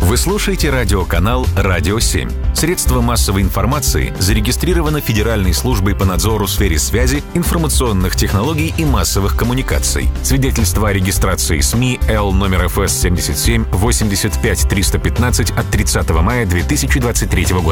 Вы слушаете радиоканал «Радио 7». Средство массовой информации зарегистрировано Федеральной службой по надзору в сфере связи, информационных технологий и массовых коммуникаций. Свидетельство о регистрации СМИ Л номер ФС 77 85 315 от 30 мая 2023 года.